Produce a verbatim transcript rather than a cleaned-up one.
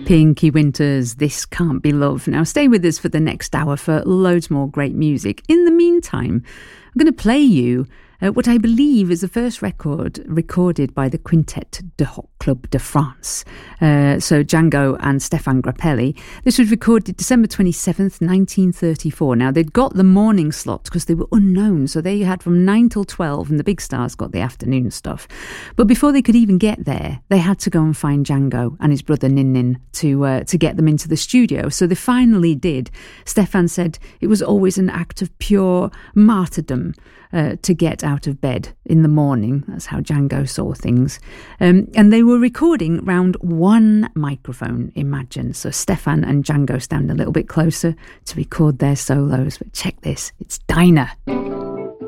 Pinky Winters, This Can't Be Love. Now stay with us for the next hour for loads more great music. In the meantime, I'm going to play you Uh, what I believe is the first record recorded by the Quintet de Hot Club de France. Uh, so Django and Stéphane Grappelli. This was recorded December twenty-seventh, nineteen thirty-four. Now, they'd got the morning slot because they were unknown. So they had from nine till twelve, and the big stars got the afternoon stuff. But before they could even get there, they had to go and find Django and his brother Nin Nin to, uh, to get them into the studio. So they finally did. Stéphane said it was always an act of pure martyrdom Uh, to get out of bed in the morning. That's how Django saw things. Um, and they were recording round one microphone, imagine. So Stéphane and Django stand a little bit closer to record their solos. But check this, it's Dinah.